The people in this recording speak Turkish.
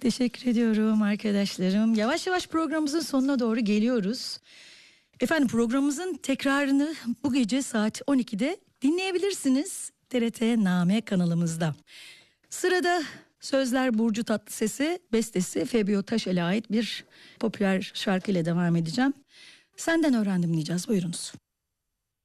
Teşekkür ediyorum arkadaşlarım. Yavaş yavaş programımızın sonuna doğru geliyoruz. Efendim, programımızın tekrarını bu gece saat 12'de dinleyebilirsiniz TRT Name kanalımızda. Sırada sözler Burcu Tatlıses'e, bestesi Febio Taşel'e ait bir popüler şarkıyla devam edeceğim. Senden öğrendim diyeceğiz. Buyurunuz.